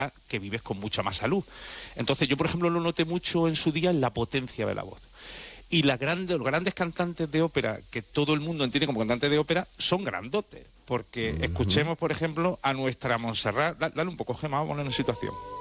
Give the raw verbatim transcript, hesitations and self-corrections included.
que vives con mucha más salud. Entonces yo, por ejemplo, lo noté mucho en su día en la potencia de la voz. Y las grandes, los grandes cantantes de ópera, que todo el mundo entiende como cantantes de ópera, son grandotes. Porque uh-huh. escuchemos, por ejemplo, a nuestra Montserrat. Dale un poco, Gemma, vamos a poner en situación.